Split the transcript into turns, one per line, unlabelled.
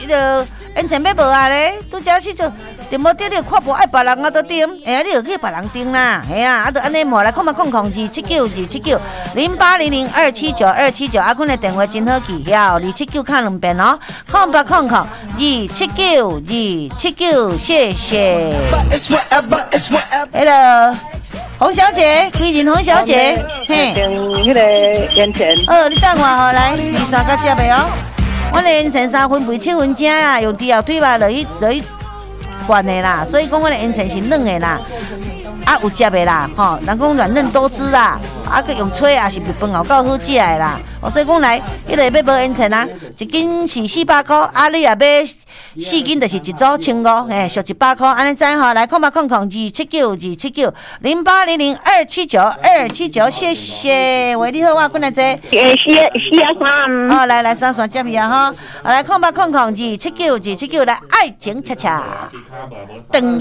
迄个烟尘要无啊咧，拄则去做，电无得你看无爱别人啊都订，哎呀，你就去别人订啦，哎呀，啊，就安尼摸来，0800279279，阿坤的电话真好记了，279看2遍哦，0800279，谢谢。Hello， 洪小姐，贵人洪小姐，
嘿，迄个烟尘。
你等我吼，来，23个接袂哦。我的烟尘3分肥7分正啦，用猪肉腿肉落去灌的啦，所以讲我的烟尘是软的啦，啊有接的啦，吼，人讲软嫩多汁啦，啊佮用吹也是比饭后够好食的啦，所以讲来，迄个要无烟尘啊，一斤是400块，啊你若买4斤就是一组1500，俗100块，安尼知吼，来0800279279，0800279279，谢谢，喂，你好，我滚来坐。
413。
来3线接去啊吼，来0800279279，来爱情恰恰，等。